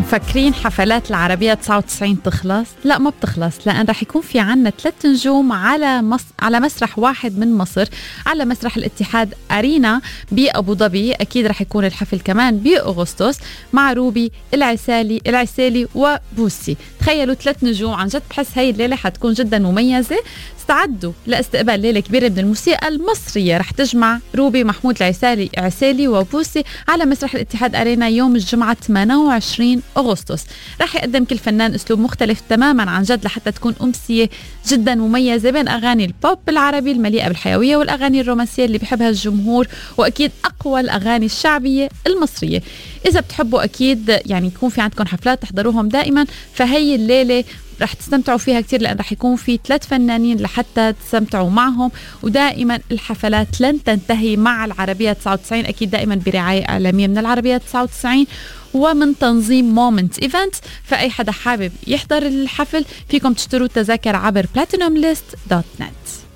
فاكرين حفلات العربية 99 تخلص؟ لا، ما بتخلص، لأن رح يكون في عنا 3 نجوم على مسرح واحد من مصر، على مسرح الاتحاد أرينا بأبو ظبي. أكيد رح يكون الحفل كمان بأغسطس مع روبي العسالي وبوسي. تخيلوا 3 نجوم، عن جد بحس هاي الليلة حتكون جدا مميزة. استعدوا لاستقبال ليلة كبيرة من الموسيقى المصرية رح تجمع روبي محمود العسالي وبوسي على مسرح الاتحاد أرينا يوم الجمعة 28 أغسطس. رح يقدم كل فنان أسلوب مختلف تماما عن جد، لحتى تكون أمسية جدا مميزة بين أغاني البوب العربي المليئة بالحيوية والأغاني الرومانسية اللي بيحبها الجمهور، وأكيد أقوى الأغاني الشعبية المصرية. إذا بتحبوا أكيد يعني يكون في عندكم حفلات تحضروهم دائما، فهي الليلة رح تستمتعوا فيها كتير، لأن رح يكون في 3 فنانين لحتى تستمتعوا معهم. ودائما الحفلات لن تنتهي مع العربية 99، أكيد دائما برعاية إعلامية من العربية 99 ومن تنظيم مومنت إيفنت. فأي حدا حابب يحضر الحفل فيكم تشتروا التذاكر عبر platinumlist.net.